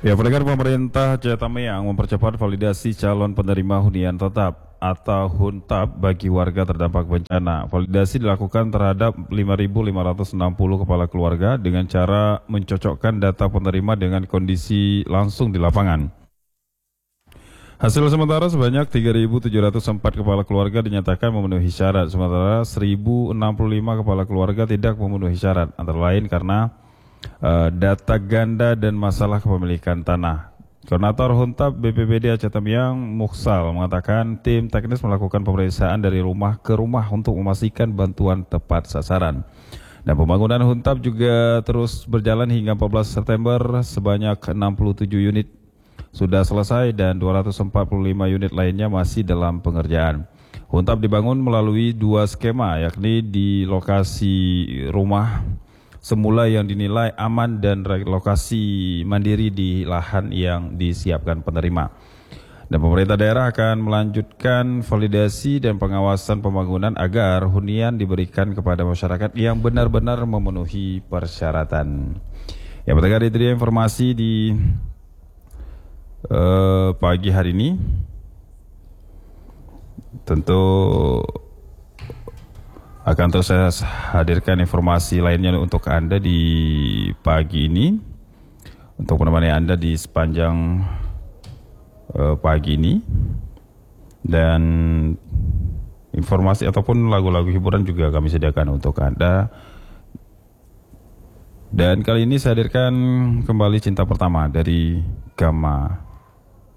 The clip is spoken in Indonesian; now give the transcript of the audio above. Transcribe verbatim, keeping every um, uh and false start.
Ya, pendengar, pemerintah Jatamiang mempercepat validasi calon penerima hunian tetap atau HUNTAP bagi warga terdampak bencana. Validasi dilakukan terhadap lima ribu lima ratus enam puluh kepala keluarga dengan cara mencocokkan data penerima dengan kondisi langsung di lapangan. Hasil sementara sebanyak tiga ribu tujuh ratus empat kepala keluarga dinyatakan memenuhi syarat, sementara seribu enam puluh lima kepala keluarga tidak memenuhi syarat, antara lain karena Uh, data ganda dan masalah kepemilikan tanah. Koordinator HUNTAP B P B D Aceh Tamiang, Muksal, mengatakan tim teknis melakukan pemeriksaan dari rumah ke rumah untuk memastikan bantuan tepat sasaran. Dan pembangunan HUNTAP juga terus berjalan hingga empat belas September, sebanyak enam puluh tujuh unit sudah selesai dan dua ratus empat puluh lima unit lainnya masih dalam pengerjaan. HUNTAP dibangun melalui dua skema, yakni di lokasi rumah semula yang dinilai aman dan relokasi mandiri di lahan yang disiapkan penerima. Dan pemerintah daerah akan melanjutkan validasi dan pengawasan pembangunan agar hunian diberikan kepada masyarakat yang benar-benar memenuhi persyaratan. Ya, pendengar, itu dia informasi di uh, pagi hari ini. Tentu akan terus saya hadirkan informasi lainnya untuk Anda di pagi ini, untuk menemani Anda di sepanjang uh, pagi ini. Dan informasi ataupun lagu-lagu hiburan juga kami sediakan untuk Anda. Dan kali ini saya hadirkan kembali Cinta Pertama dari Gama